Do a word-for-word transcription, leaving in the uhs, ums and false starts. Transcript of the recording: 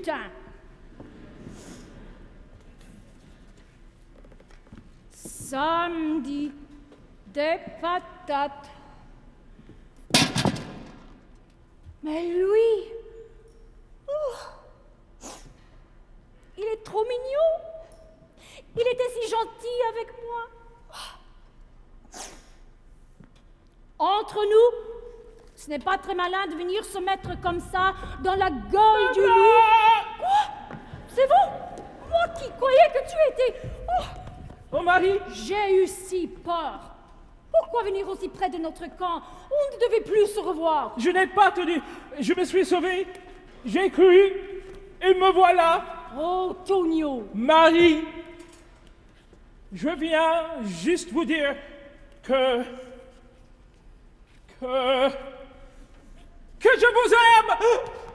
lutin. Samedi, des patates. Mais lui, oh, il est trop mignon. Il était si gentil avec moi. Entre nous, ce n'est pas très malin de venir se mettre comme ça dans la gueule du loup. Quoi? C'est vous? Moi qui croyais que tu étais... Oh, oh Marie! J'ai eu si peur. Pourquoi venir aussi près de notre camp? On ne devait plus se revoir. Je n'ai pas tenu. Je me suis sauvé. J'ai cru. Et me voilà. Oh, Tonio. Marie, je viens juste vous dire que... que... que je vous aime!